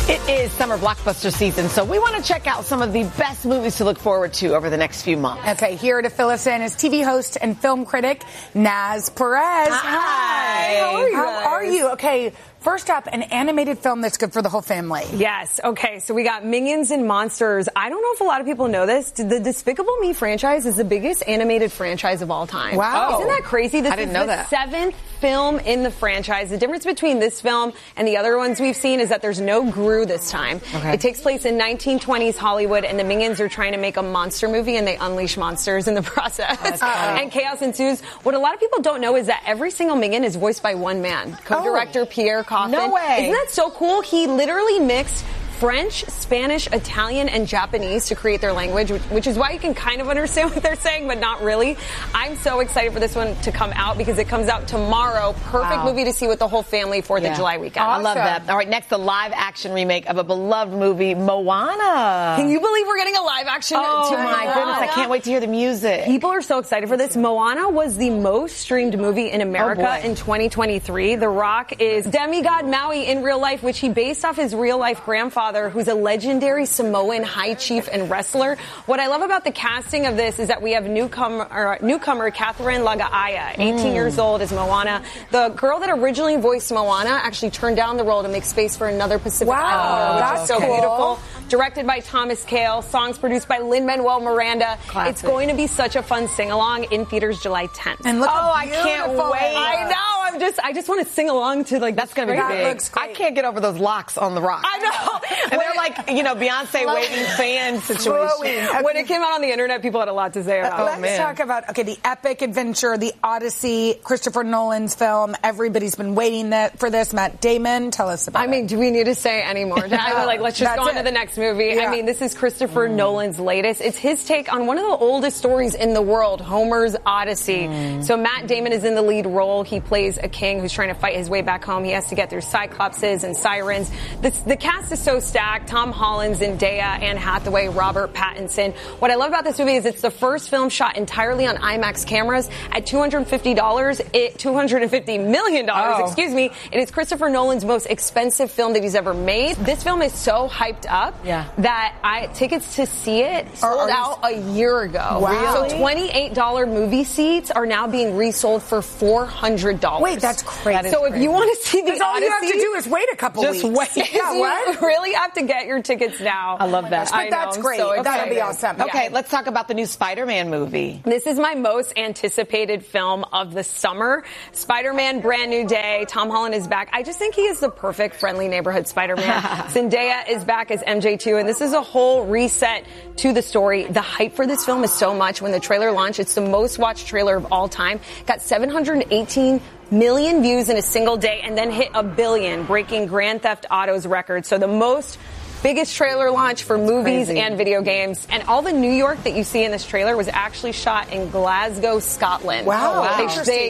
It is summer blockbuster season, so we want to check out some of the best movies to look forward to over the next few months. Okay, here to fill us in is TV host and film critic Naz Perez. Hi. How are you? Okay, first up, an animated film that's good for the whole family. Yes. Okay, so we got Minions and Monsters. I don't know if a lot of people know this. The Despicable Me franchise is the biggest animated franchise of all time. Wow. Isn't that crazy? This I didn't is know the that. 7th film in the franchise. The difference between this film and the other ones we've seen is that there's no Gru this time. Okay. It takes place in 1920s Hollywood, and the Minions are trying to make a monster movie, and they unleash monsters in the process. And chaos ensues. What a lot of people don't know is that every single Minion is voiced by one man, co-director Pierre Coffin. No way. Isn't that so cool? He literally mixed French, Spanish, Italian, and Japanese to create their language, which is why you can kind of understand what they're saying, but not really. I'm so excited for this one to come out because it comes out tomorrow. Perfect movie to see with the whole family for the July weekend. I love that. All right, next, the live-action remake of a beloved movie, Moana. Can you believe we're getting a live-action? Oh, to my goodness, I can't wait to hear the music. People are so excited for this. Moana was the most streamed movie in America in 2023. The Rock is demigod Maui in real life, which he based off his real-life grandfather, who's a legendary Samoan high chief and wrestler. What I love about the casting of this is that we have newcomer Catherine Lagaaya, 18 years old, as Moana. The girl that originally voiced Moana actually turned down the role to make space for another Pacific Islander, which is so beautiful. Directed by Thomas Kail, songs produced by Lin-Manuel Miranda. Classic. It's going to be such a fun sing-along in theaters July 10th. And look how I can't beautiful wait. it is. I know. I just want to sing along to That's going to be That big. looks great. I can't get over those locks on The Rock. I know. And they're like, Beyonce waiting fan situation. When it came out on the internet, people had a lot to say about it. Let's talk about, the epic adventure, the Odyssey, Christopher Nolan's film. Everybody's been waiting for this. Matt Damon, tell us about it. I mean, do we need to say any more? Let's just go on to the next movie. Yeah. I mean, this is Christopher Nolan's latest. It's his take on one of the oldest stories in the world, Homer's Odyssey. So Matt Damon is in the lead role. He plays a king who's trying to fight his way back home. He has to get through Cyclopses and Sirens. The cast is so stacked. Tom Holland, Zendaya, Anne Hathaway, Robert Pattinson. What I love about this movie is it's the first film shot entirely on IMAX cameras. At $250 million, excuse me, it is Christopher Nolan's most expensive film that he's ever made. This film is so hyped up that tickets to see it sold out a year ago. Wow. So $28 movie seats are now being resold for $400. Wait, that's crazy. So if you want to see the Because all you have to Odyssey, do is wait a couple weeks. Just wait. Yeah, what? you really have to get your tickets now. I love that. But that's great. That'll be awesome. Okay, let's talk about the new Spider-Man movie. This is my most anticipated film of the summer. Spider-Man, Brand New Day. Tom Holland is back. I just think he is the perfect friendly neighborhood Spider-Man. Zendaya is back as MJ2, and this is a whole reset to the story. The hype for this film is so much. When the trailer launched, it's the most watched trailer of all time. Got 718 million views in a single day and then hit 1 billion, breaking Grand Theft Auto's record. So the biggest trailer launch for movies and video games. And all the New York that you see in this trailer was actually shot in Glasgow, Scotland. Wow.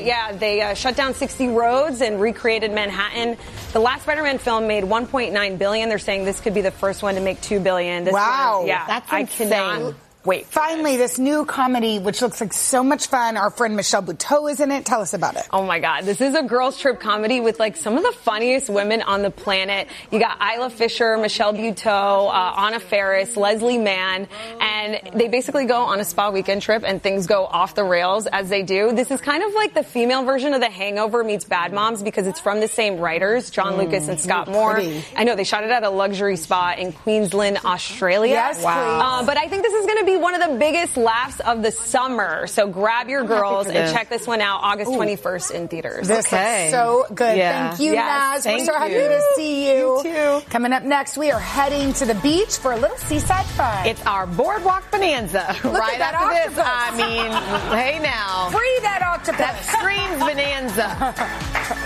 They shut down 60 roads and recreated Manhattan. The last Spider-Man film made $1.9 billion. They're saying this could be the first one to make $2 billion. That's I insane. cannot wait. Finally, this new comedy, which looks like so much fun. Our friend Michelle Buteau is in it. Tell us about it. Oh my God. This is a girls trip comedy with some of the funniest women on the planet. You got Isla Fisher, Michelle Buteau, Anna Faris, Leslie Mann, and they basically go on a spa weekend trip and things go off the rails as they do. This is kind of like the female version of The Hangover meets Bad Moms because it's from the same writers, John Lucas and Scott Moore. Pretty. I know they shot it at a luxury spa in Queensland, Australia. Yes, wow. But I think this is going to be one of the biggest laughs of the summer. So grab your girls and check this one out August 21st in theaters. This is so good. Yeah. Thank you, Yes, Naz. We're so happy to see you. You too. Coming up next, we are heading to the beach for a little seaside fun. It's our Boardwalk Bonanza. Right that after this. octopus. Hey now. Free that octopus. That screams Bonanza.